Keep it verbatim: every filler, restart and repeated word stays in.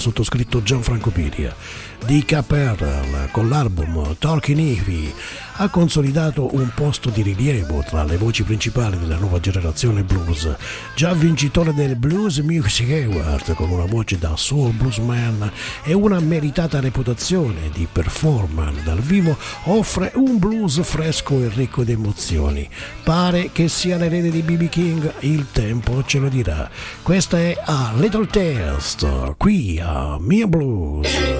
sottoscritto Gianfranco Piria. Di Caperl, con l'album Talking Heavy, ha consolidato un posto di rilievo tra le voci principali della nuova generazione blues. Già vincitore del Blues Music Award con una voce da soul bluesman e una meritata reputazione di performer dal vivo, offre un blues fresco e ricco di emozioni. Pare che sia l'erede di B B King, il tempo ce lo dirà. Questa è A Little Taste, qui a Mia Blues.